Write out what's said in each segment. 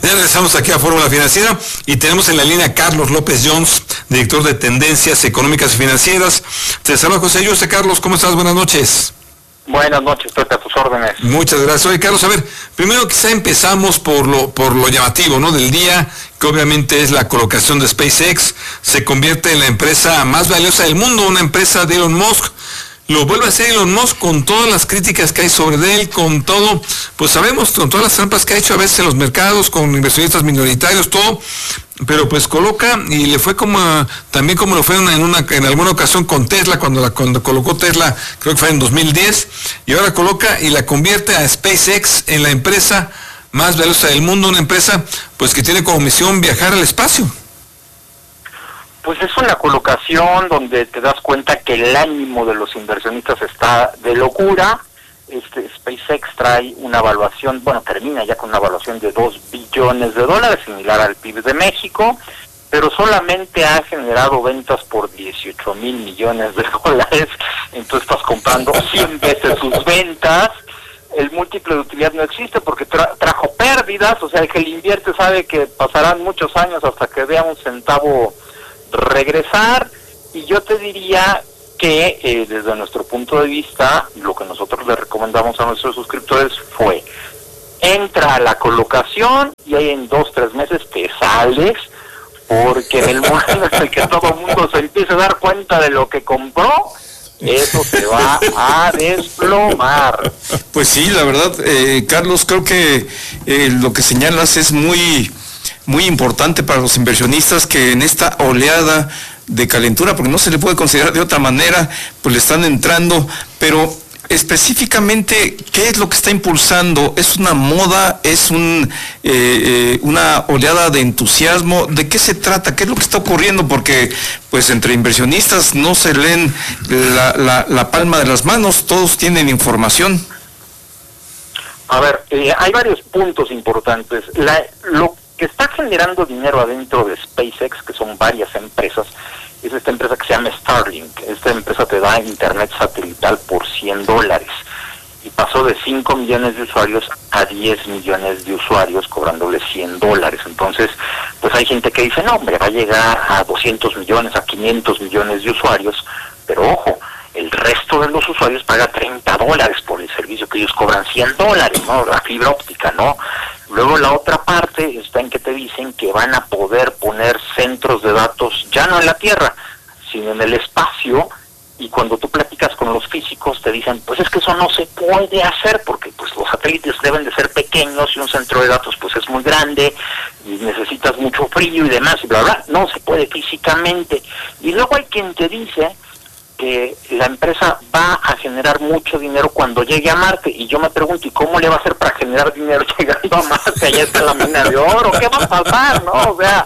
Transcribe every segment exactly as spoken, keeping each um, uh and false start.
Ya regresamos aquí a Fórmula Financiera y tenemos en la línea a Carlos López Jones, director de Tendencias Económicas y Financieras. Te saluda José Yuste. Carlos, ¿cómo estás? Buenas noches. Buenas noches, Pepe, a tus órdenes. Muchas gracias. Oye, Carlos, a ver, primero quizá empezamos por lo por lo llamativo, ¿no?, del día, que obviamente es la colocación de SpaceX. Se convierte en la empresa más valiosa del mundo, una empresa de Elon Musk. Lo vuelve a hacer Elon Musk con todas las críticas que hay sobre él, con todo, pues sabemos, con todas las trampas que ha hecho a veces en los mercados, con inversionistas minoritarios, todo, pero pues coloca, y le fue como, también como lo fue en una en alguna ocasión con Tesla, cuando la cuando colocó Tesla, creo que fue en dos mil diez, y ahora coloca y la convierte a SpaceX en la empresa más valiosa del mundo, una empresa pues que tiene como misión viajar al espacio. Pues es una colocación donde te das cuenta que el ánimo de los inversionistas está de locura. Este SpaceX trae una evaluación, bueno, termina ya con una evaluación de dos billones de dólares, similar al P I B de México, pero solamente ha generado ventas por dieciocho mil millones de dólares. Entonces estás comprando cien veces sus ventas. El múltiplo de utilidad no existe porque tra trajo pérdidas, o sea, el que le invierte sabe que pasarán muchos años hasta que vea un centavo regresar. Y yo te diría que eh, desde nuestro punto de vista, lo que nosotros le recomendamos a nuestros suscriptores fue: entra a la colocación y ahí en dos, tres meses te sales, porque en el momento en el que todo el mundo se empiece a dar cuenta de lo que compró, eso se va a desplomar. Pues sí, la verdad, eh, Carlos, creo que eh, lo que señalas es muy muy importante para los inversionistas, que en esta oleada de calentura, porque no se le puede considerar de otra manera, pues le están entrando. Pero específicamente, ¿qué es lo que está impulsando? ¿Es una moda? ¿Es un eh, eh, una oleada de entusiasmo? ¿De qué se trata? ¿Qué es lo que está ocurriendo? Porque pues entre inversionistas no se leen la, la, la palma de las manos, todos tienen información. A ver, eh, hay varios puntos importantes. La, lo que está generando dinero adentro de SpaceX, que son varias empresas, es esta empresa que se llama Starlink. Esta empresa te da internet satelital por cien dólares y pasó de cinco millones de usuarios a diez millones de usuarios cobrándole cien dólares. Entonces, pues hay gente que dice, no, hombre, va a llegar a doscientos millones, a quinientos millones de usuarios, pero ojo, el resto de los usuarios paga treinta dólares por el servicio que ellos cobran cien dólares, ¿no? La fibra óptica, ¿no? Luego la otra parte está en que te dicen que van a poder poner centros de datos ya no en la Tierra, sino en el espacio, y cuando tú platicas con los físicos te dicen, pues es que eso no se puede hacer porque pues los satélites deben de ser pequeños y un centro de datos pues es muy grande y necesitas mucho frío y demás y bla bla, no se puede físicamente. Y luego hay quien te dice que la empresa va a generar mucho dinero cuando llegue a Marte, y yo me pregunto, ¿y cómo le va a hacer para generar dinero llegando a Marte? Allá está la mina de oro, ¿qué va a pasar, no? O sea,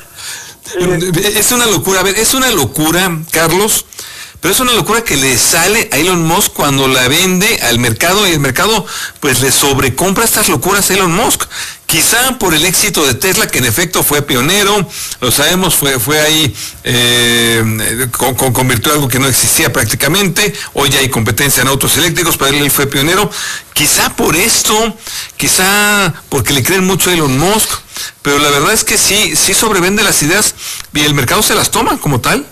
eh... es una locura, a ver, es una locura, Carlos, pero es una locura que le sale a Elon Musk cuando la vende al mercado, y el mercado pues le sobrecompra estas locuras a Elon Musk. Quizá por el éxito de Tesla, que en efecto fue pionero, lo sabemos, fue fue ahí, eh, con, con, convirtió algo que no existía prácticamente. Hoy ya hay competencia en autos eléctricos, pero él fue pionero. Quizá por esto, quizá porque le creen mucho a Elon Musk, pero la verdad es que sí, sí sobrevende las ideas y el mercado se las toma como tal.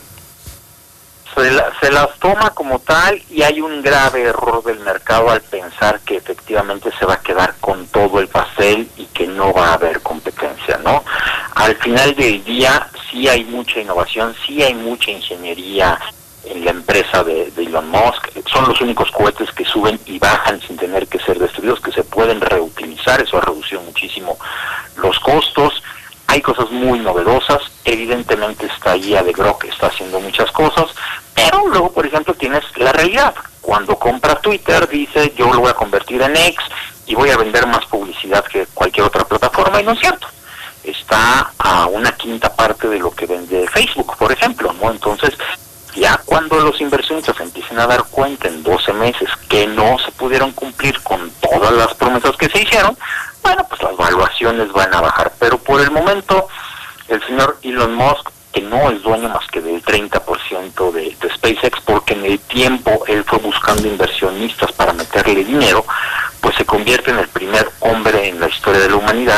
Se, la, se las toma como tal, y hay un grave error del mercado al pensar que efectivamente se va a quedar con todo el pastel y que no va a haber competencia, ¿no? Al final del día sí hay mucha innovación, sí hay mucha ingeniería en la empresa de, de Elon Musk. Son los únicos cohetes que suben y bajan sin tener que ser destruidos, que se pueden reutilizar. Eso ha reducido muchísimo los costos. Hay cosas muy novedosas, evidentemente está I A de Grok, que está haciendo muchas cosas, pero luego, por ejemplo, tienes la realidad. Cuando compra Twitter, dice, yo lo voy a convertir en X y voy a vender más publicidad que cualquier otra plataforma, y no es cierto. Está a una quinta parte de lo que vende Facebook, por ejemplo, ¿no? Entonces, ya cuando los inversionistas empiecen a dar cuenta en doce meses que no se pudieron cumplir con todas las promesas que se hicieron, bueno, pues las valuaciones van a bajar. Pero por el momento, el señor Elon Musk, que no es dueño más que del treinta por ciento de, de SpaceX, porque en el tiempo él fue buscando inversionistas para meterle dinero, pues se convierte en el primer hombre en la historia de la humanidad en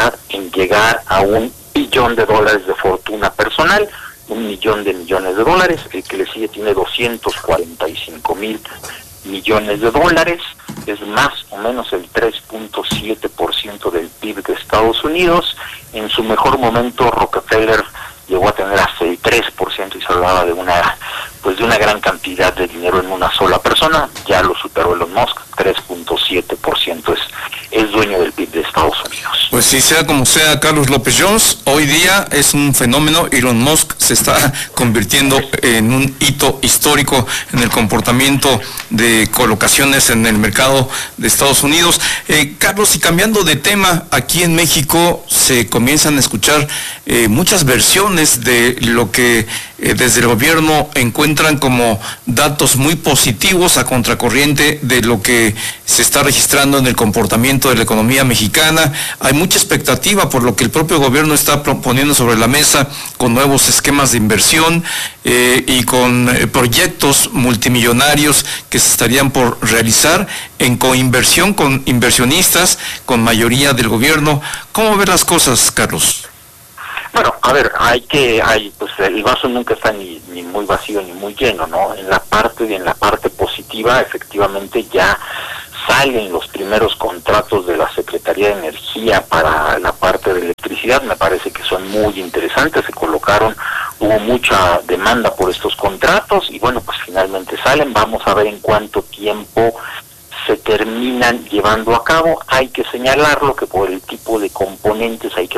llegar a un billón de dólares de fortuna personal, un millón de millones de dólares. El que le sigue tiene doscientos cuarenta y cinco mil millones de dólares, es más o menos el tres punto siete por ciento del P I B de Estados Unidos. En su mejor momento Rockefeller llegó a tener hasta el tres por ciento y se hablaba de una pues de una gran cantidad de dinero en una sola persona. Ya lo superó Elon Musk, tres punto siete por ciento es, es dueño del P I B de Estados Unidos. Pues sí, sea como sea, Carlos López Jones, hoy día es un fenómeno. Elon Musk se está convirtiendo en un hito histórico en el comportamiento de colocaciones en el mercado de Estados Unidos. Eh, Carlos, y cambiando de tema, aquí en México se comienzan a escuchar eh, muchas versiones de lo que eh, desde el gobierno encuentran como datos muy positivos a contracorriente de lo que se está registrando en el comportamiento de la economía mexicana. Hay mucha expectativa por lo que el propio gobierno está proponiendo sobre la mesa, con nuevos esquemas de inversión eh, y con eh, proyectos multimillonarios que se estarían por realizar en coinversión con inversionistas, con mayoría del gobierno. ¿Cómo ven las cosas, Carlos? Bueno, a ver, hay que, hay, pues el vaso nunca está ni, ni muy vacío ni muy lleno, ¿no? En la parte, en la parte positiva, efectivamente ya salen los primeros contratos de la Secretaría de Energía para la parte de electricidad. Me parece que son muy interesantes, se colocaron, hubo mucha demanda por estos contratos y bueno, pues finalmente salen. Vamos a ver en cuánto tiempo se terminan llevando a cabo. Hay que señalarlo que por el tipo de componentes hay que